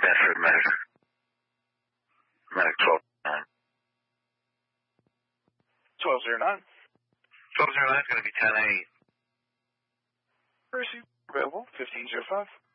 Bedford Medic. Medic 1209. 1209. 1209 is going to be 10-8. Receive available 1505.